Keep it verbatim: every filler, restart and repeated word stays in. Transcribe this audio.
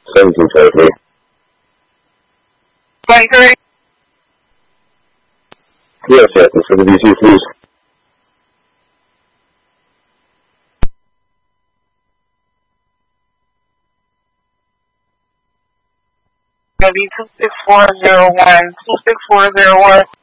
seventeen twenty-three. twenty-three? Yes, yes, this is the D C, please. Maybe two six four zero one, two six four zero one.